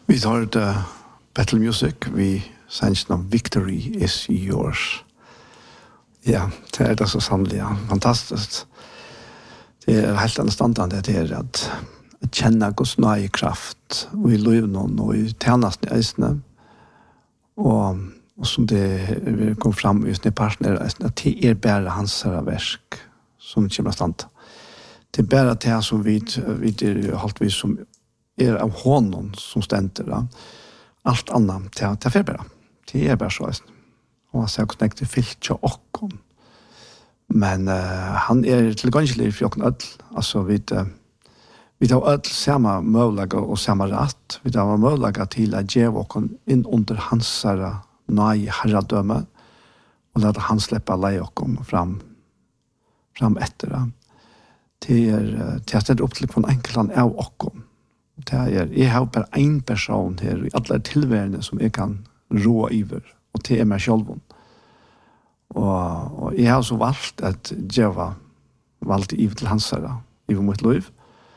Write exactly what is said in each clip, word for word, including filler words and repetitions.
Vi tar det Battle Music, vi sender om Victory is yours. Ja, det er det så sannelig, ja. Fantastisk. Det er helt anstandende det er at kjenne Guds nøye kraft og i løvnån og i tjenesten i eisene. Og, og som det kom fram i sånne partner eisene, at det er bare hans verk som kommer stand. Det er bare det som vi, vi er holdt vi som er av honom som stender. Da. Alt annet til, til ferbera. Det er bare så. Og han sier hvordan det er fyllt til åkken. Men uh, han er tilgangelig for åkken ødel. Altså, vi, uh, vi har ødel samme mulighet og samme rett. Vi har mulighet til å gjøre åkken inn under hans nøye herredømme og la han slippe leie åkken fram, fram etter det. Det er, det er stedet opp til på en enkelte av åkken. Det er, jeg har bare en person her i alle tilværende som jeg kan rå iver, og det er meg selv. Og, og jeg har så valgt at jeg var valgt iver til hans herre, iver mot liv.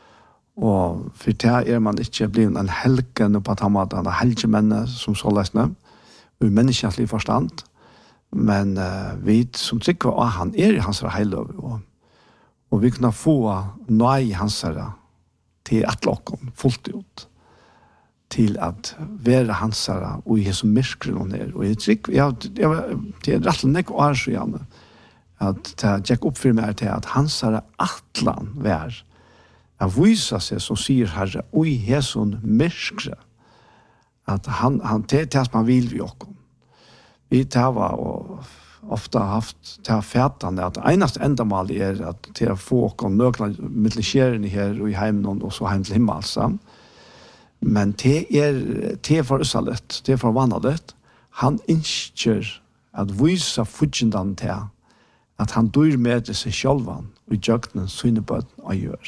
Og for det er man ikke blevet en helgen på at han var en helgemenne som så løsne, og i menneskelig forstand. Men uh, vi som trykker av han er i hans herre heiløv, og, og vi kunne få nøy i hans herre, til at lokken fullt ut til at være hans herre og i som myrkren og ned. Og jeg trykker, jeg, jeg, det er rett og slett år siden at det gikk opp for meg til at hans herre atlan vær å vise seg som sier herre og i som myrkren at han, han det er det som han vil vi okken. Vi tar og ofta haft till fätande att enast ändamål är att till att få och nökla mittelskärne här och i hemmen och så hem till himmelsen. Men det är det för salet, det för vanligt. Han inskör att visa fudgendan till att han dör med sig självan och jöknen synneböd och gör.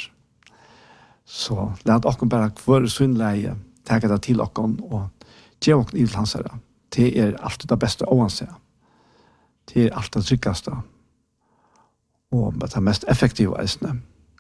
Så låt oss bara för synnläge ta det till och och ge och i hans herre. Det är allt det bästa oavsett. Det er alt det tryggaste og det mest effektive eisene.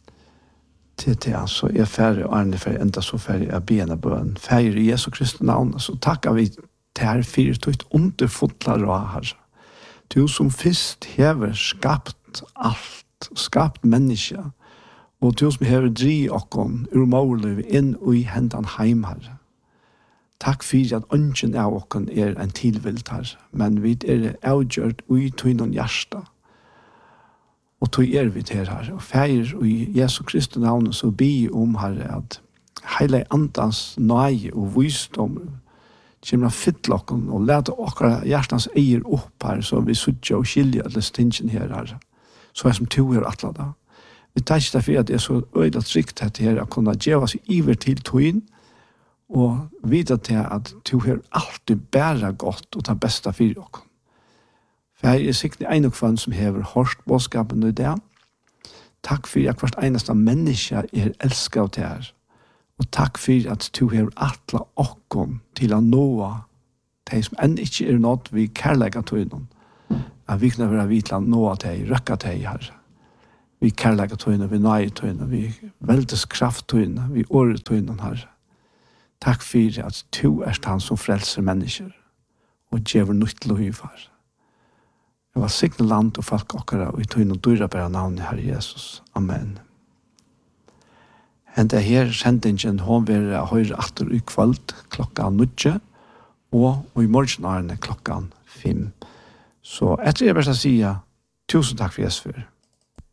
Det er altså, jeg er ferdig og er ferdig, enda så ferdig er bena bøn. Ferdig i Jesu Kristi navn, så takker vi til her fire tøyt underfotler og her. Du som først hever skapt alt, skapt menneske, og du som hever dri okken ur måløy inn og i hendan heim her. Takk for at ønsken av okken er en tilvilt her, men vi er avgjørt ui tøynon hjärsta. Og tøy er vi til her. Og feir i Jesu Kristi navn så bi om her at heile andans nøye og visdom kommer fyll okken og lete okkara hjertans eier opp her så vi suttja og skilja alle stingen her her. Så er som to er atla da. Vi tar ikke derfor at det er så øyla trygt at her å kunne gjeva seg iver til tøyen og vite til at du har alltid bæra godt og ta besta fyrir okkur. For jeg er sikkert en og kvann som hever hårst bådskapen i det. Takk for at hvert eneste menneske er elsket av det her. Og takk for at du har atla okkur til å nå de som enn ikke er nådd vi kærlega tøynen. At vi kan være vidt til å nå de, røkka de her. Vi kærlega tøynen, vi nøye tøynen, vi veldes kraft tøynen, vi året tøynen her. Takk for at du er han som frelser mennesker og gjør nytt liv her. Jeg var signe land og folk okkara og i tøyne og dyra bæra navnet Herre Jesus. Amen. Hende her sendingen hon vil høyre atter i kveld klokka nutje og i morgenarene klokka fem. Så etter jeg bare sier tusen takk for Jesus for.